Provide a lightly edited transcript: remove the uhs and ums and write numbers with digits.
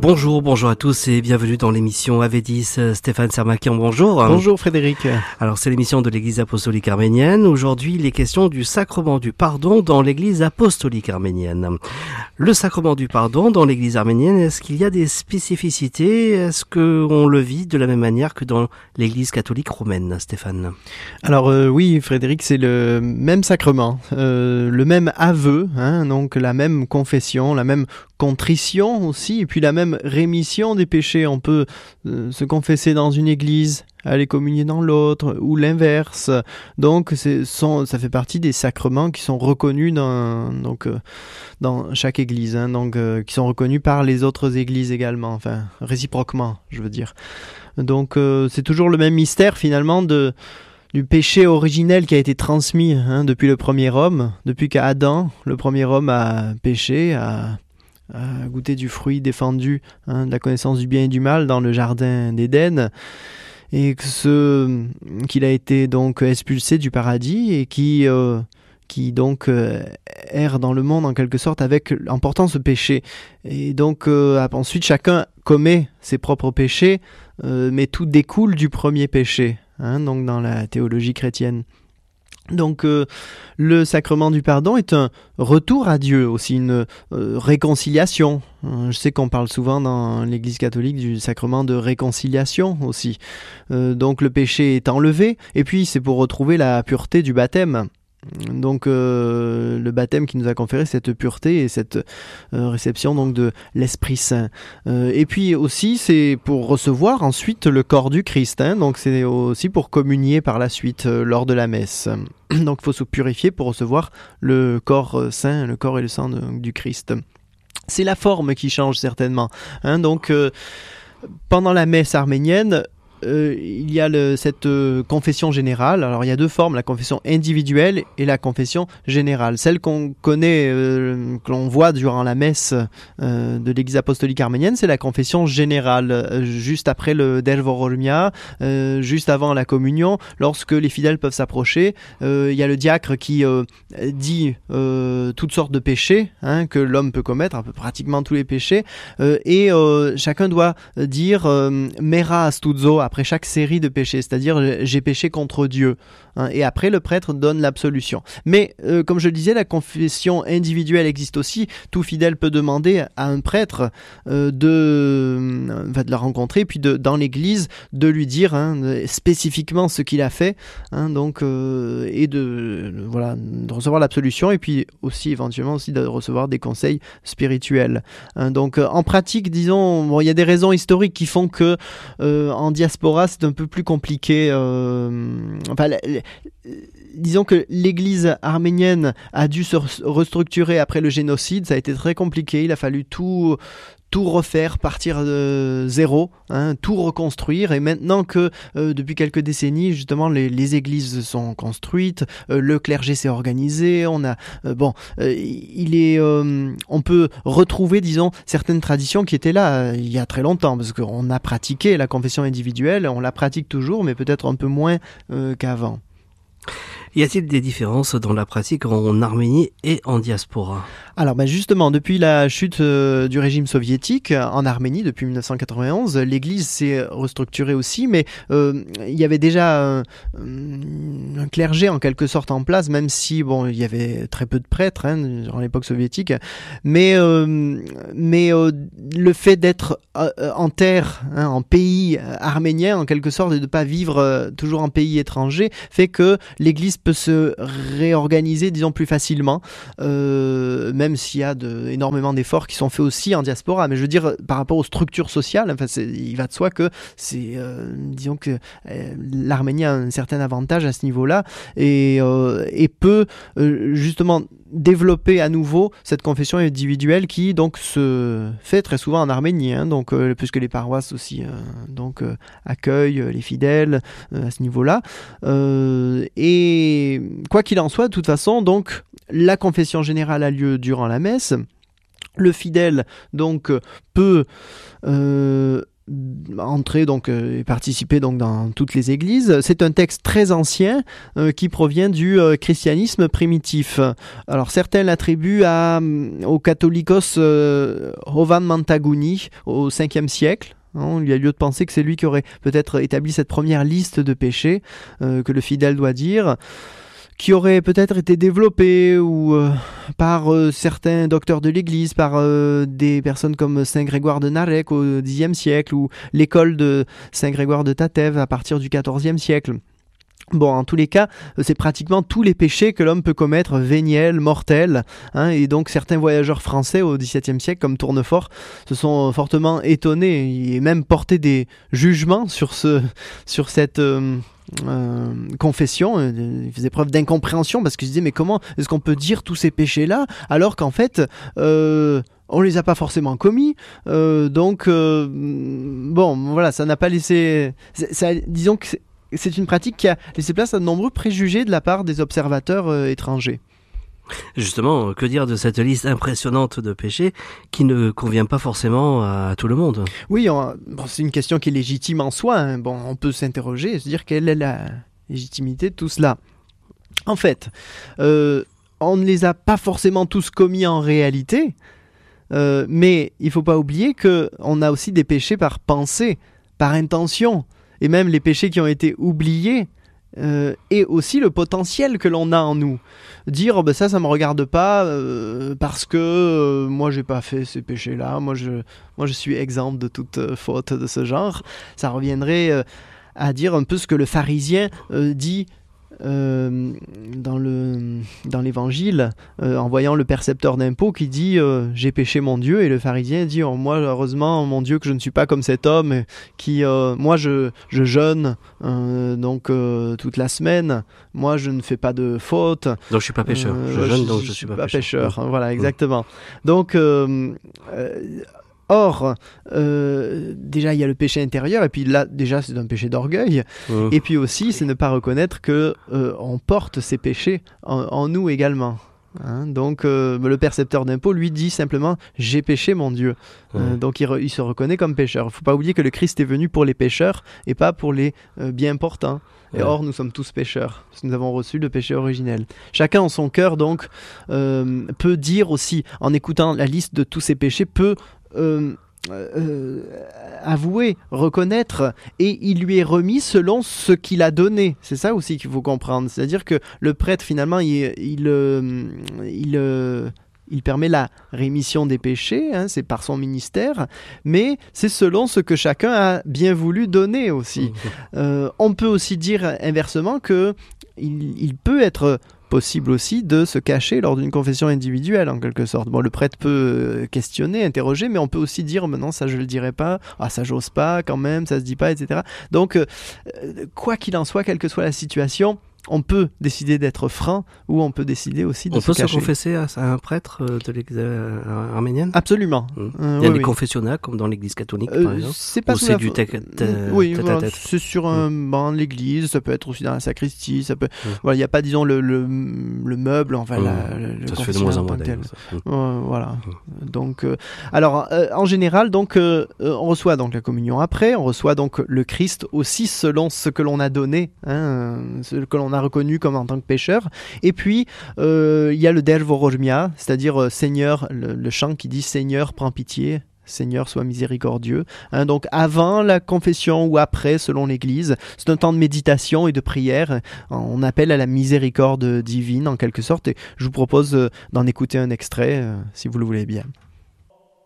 Bonjour à tous et bienvenue dans l'émission Avedis. Stéphane Sermakian, bonjour. Bonjour Frédéric. Alors c'est l'émission de l'Église apostolique arménienne. Aujourd'hui, il est question du sacrement du pardon dans l'Église apostolique arménienne. Le sacrement du pardon dans l'Église arménienne, est-ce qu'il y a des spécificités? Est-ce qu'on le vit de la même manière que dans l'Église catholique romaine, Stéphane? Alors oui Frédéric, c'est le même sacrement, le même aveu, donc la même confession, la même contrition aussi, et puis la même rémission des péchés. On peut se confesser dans une église, aller communier dans l'autre, ou l'inverse. Donc ça fait partie des sacrements qui sont reconnus dans chaque église, qui sont reconnus par les autres églises également, enfin réciproquement, je veux dire. Donc c'est toujours le même mystère finalement du péché originel qui a été transmis depuis le premier homme, depuis qu'Adam, le premier homme, a péché, a goûté du fruit défendu de la connaissance du bien et du mal dans le jardin d'Éden, et qu'il a été donc expulsé du paradis et qui donc erre dans le monde en quelque sorte en portant ce péché. Et donc ensuite chacun commet ses propres péchés, mais tout découle du premier péché, donc dans la théologie chrétienne. Donc le sacrement du pardon est un retour à Dieu, aussi une réconciliation. Je sais qu'on parle souvent dans l'Église catholique du sacrement de réconciliation aussi. Donc le péché est enlevé, et puis c'est pour retrouver la pureté du baptême. Donc le baptême qui nous a conféré cette pureté et cette réception donc de l'Esprit Saint. Et puis aussi c'est pour recevoir ensuite le corps du Christ. Donc c'est aussi pour communier par la suite lors de la messe. Donc il faut se purifier pour recevoir le corps saint, le corps et le sang du Christ. C'est la forme qui change certainement. Donc pendant la messe arménienne, il y a cette confession générale. Alors il y a deux formes, la confession individuelle et la confession générale. Celle qu'on connaît, que l'on voit durant la messe de l'Église apostolique arménienne, c'est la confession générale, juste après le Dervoromia, juste avant la communion, lorsque les fidèles peuvent s'approcher. Il y a le diacre qui dit toutes sortes de péchés que l'homme peut commettre, un peu pratiquement tous les péchés, et chacun doit dire Mera astuzo après chaque série de péchés, c'est-à-dire j'ai péché contre Dieu. Et après le prêtre donne l'absolution. Mais comme je le disais, la confession individuelle existe aussi. Tout fidèle peut demander à un prêtre de la rencontrer, puis dans l'église de lui dire spécifiquement ce qu'il a fait, et de recevoir l'absolution, et puis aussi éventuellement aussi de recevoir des conseils spirituels. Donc en pratique, disons, il y a des raisons historiques qui font que en diaspora c'est un peu plus compliqué. Disons que l'Église arménienne a dû se restructurer après le génocide. Ça a été très compliqué. Il a fallu tout refaire, partir de zéro, tout reconstruire. Et maintenant que depuis quelques décennies, justement, les églises sont construites, le clergé s'est organisé, on peut retrouver, disons, certaines traditions qui étaient là il y a très longtemps, parce qu'on a pratiqué la confession individuelle, on la pratique toujours, mais peut-être un peu moins qu'avant. Y a-t-il des différences dans la pratique en Arménie et en diaspora? Alors justement, depuis la chute du régime soviétique en Arménie, depuis 1991, l'Église s'est restructurée aussi, mais il y avait déjà un clergé en quelque sorte en place, même si il y avait très peu de prêtres durant l'époque soviétique, mais le fait d'être en terre, en pays arménien en quelque sorte, et de ne pas vivre toujours en pays étranger, fait que l'Église peut se réorganiser, disons, plus facilement, même s'il y a énormément d'efforts qui sont faits aussi en diaspora. Mais je veux dire, par rapport aux structures sociales, il va de soi que disons que l'Arménie a un certain avantage à ce niveau-là, et peut justement développer à nouveau cette confession individuelle qui donc se fait très souvent en Arménie, puisque les paroisses aussi accueillent les fidèles à ce niveau-là, et quoi qu'il en soit, de toute façon, donc la confession générale a lieu durant la messe. Le fidèle donc peut entrer donc et participer donc dans toutes les églises. C'est un texte très ancien qui provient du christianisme primitif. Alors certains l'attribuent au catholicos Jovan Mantaguni au 5e siècle. Il y a lieu de penser que c'est lui qui aurait peut-être établi cette première liste de péchés que le fidèle doit dire, qui aurait peut-être été développé par certains docteurs de l'Église, par des personnes comme Saint Grégoire de Narek au Xe siècle, ou l'école de Saint Grégoire de Tatève à partir du XIVe siècle. Bon, en tous les cas, c'est pratiquement tous les péchés que l'homme peut commettre, véniels, mortels, et donc certains voyageurs français au XVIIe siècle, comme Tournefort, se sont fortement étonnés et même porté des jugements sur cette confession. Ils faisaient preuve d'incompréhension parce qu'ils se disaient mais comment est-ce qu'on peut dire tous ces péchés-là alors qu'en fait on les a pas forcément commis, donc bon, voilà, ça n'a pas laissé, disons que c'est une pratique qui a laissé place à de nombreux préjugés de la part des observateurs étrangers. Justement, que dire de cette liste impressionnante de péchés qui ne convient pas forcément à tout le monde? Oui, c'est une question qui est légitime en soi. Bon, on peut s'interroger et se dire quelle est la légitimité de tout cela. En fait, on ne les a pas forcément tous commis en réalité, mais il ne faut pas oublier qu'on a aussi des péchés par pensée, par intention. Et même les péchés qui ont été oubliés, et aussi le potentiel que l'on a en nous. Dire ça me regarde pas parce que moi j'ai pas fait ces péchés-là, moi je suis exempt de toute faute de ce genre. Ça reviendrait à dire un peu ce que le pharisien dit dans l'évangile, en voyant le percepteur d'impôts qui dit j'ai péché mon Dieu, et le pharisien dit moi heureusement mon Dieu que je ne suis pas comme cet homme qui moi je jeûne donc toute la semaine, moi je ne fais pas de faute, donc je suis pas pécheur, je jeûne donc je suis pas pécheur. Voilà, exactement. Donc or, déjà il y a le péché intérieur, et puis là déjà c'est un péché d'orgueil, et puis aussi c'est ne pas reconnaître que on porte ces péchés en nous également. Donc le percepteur d'impôts lui dit simplement j'ai péché mon Dieu, donc il se reconnaît comme pécheur. Il ne faut pas oublier que le Christ est venu pour les pécheurs et pas pour les bien portants. Et or nous sommes tous pécheurs parce que nous avons reçu le péché originel. Chacun en son cœur donc peut dire aussi, en écoutant la liste de tous ces péchés, peut avouer, reconnaître, et il lui est remis selon ce qu'il a donné. C'est ça aussi qu'il faut comprendre. C'est-à-dire que le prêtre, finalement, il permet la rémission des péchés, c'est par son ministère, mais c'est selon ce que chacun a bien voulu donner aussi. On peut aussi dire inversement que il peut être possible aussi de se cacher lors d'une confession individuelle, en quelque sorte. Bon, le prêtre peut questionner, interroger, mais on peut aussi dire non, ça je le dirai pas, ça j'ose pas quand même, ça se dit pas, etc. Donc, quoi qu'il en soit, quelle que soit la situation, on peut décider d'être franc, ou on peut décider aussi de se cacher. On peut se confesser à un prêtre de l'église arménienne? Absolument. Il y a des confessionnats, comme dans l'église catholique, par exemple? C'est pas c'est du tête à tête. C'est sur un banc de l'église, ça peut être aussi dans la sacristie, ça peut... Voilà, il n'y a pas, disons, le meuble, enfin, ça se fait de moins en moins, d'ailleurs. Voilà. Donc, alors, en général, donc, on reçoit donc la communion après, on reçoit donc le Christ aussi selon ce que l'on a donné, ce que l'on a reconnu comme en tant que pécheur. Et puis il y a le Dej Vorojmia, c'est-à-dire Seigneur, le chant qui dit Seigneur prends pitié, Seigneur sois miséricordieux, donc avant la confession ou après selon l'Église. C'est un temps de méditation et de prière, on appelle à la miséricorde divine en quelque sorte, et je vous propose d'en écouter un extrait si vous le voulez bien.